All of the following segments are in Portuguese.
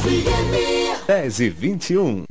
10h21.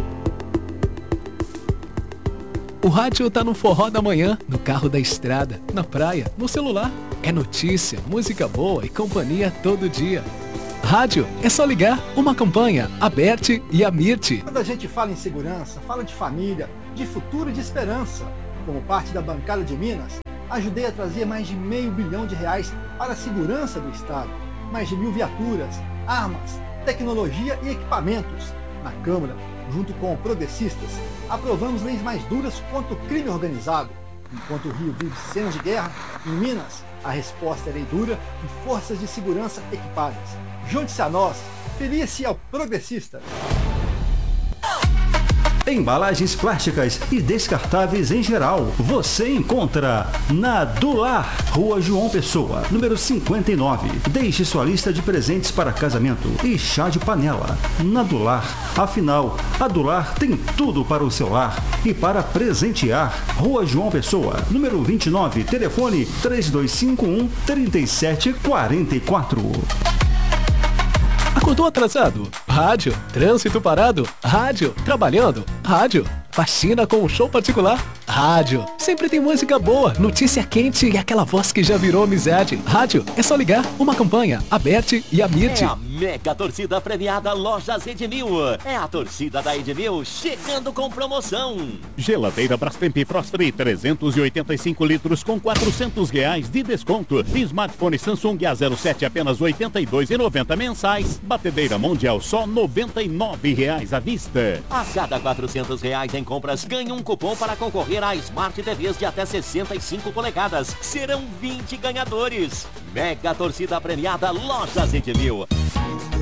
O rádio tá no forró da manhã, no carro da estrada, na praia, no celular. É notícia, música boa e companhia todo dia. Rádio é só ligar. Uma campanha, a Bert e a Mirti. Quando a gente fala em segurança, fala de família, de futuro e de esperança. Como parte da bancada de Minas, ajudei a trazer mais de R$500 milhão para a segurança do Estado. Mais de 1.000 viaturas, armas, tecnologia e equipamentos. Na Câmara, junto com progressistas, aprovamos leis mais duras contra o crime organizado. Enquanto o Rio vive cenas de guerra, em Minas, a resposta é lei dura e forças de segurança equipadas. Junte-se a nós, filie-se ao progressista. Embalagens plásticas e descartáveis em geral. Você encontra na Dular, Rua João Pessoa, número 59. Deixe sua lista de presentes para casamento e chá de panela. Na Dular, afinal, a Dular tem tudo para o seu lar e para presentear. Rua João Pessoa, número 29. Telefone 3251-3744. Acordou atrasado? Rádio. Trânsito parado? Rádio. Trabalhando? Rádio. Faxina com um show particular? Rádio. Sempre tem música boa, notícia quente e aquela voz que já virou amizade. Rádio. É só ligar. Uma campanha, a Bert e a Mirti. É a mega torcida premiada Lojas Edmil. É a torcida da Edmil chegando com promoção. Geladeira Brastemp Frost Free 385 litros com R$400 de desconto. Smartphone Samsung A07 apenas R$82,90 mensais. Batedeira Mundial só R$99 à vista. A cada R$400 em compras ganhe um cupom para concorrer a Smart TVs de até 65 polegadas. Serão 20 ganhadores. Mega torcida premiada Lojas Edmil.